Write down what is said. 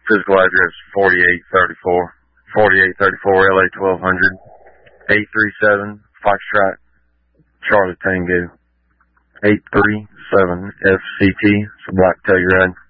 Physical address 4834 LA 1200 837 Foxtrot Charlie Tango 837 FCT. It's a black Telluride.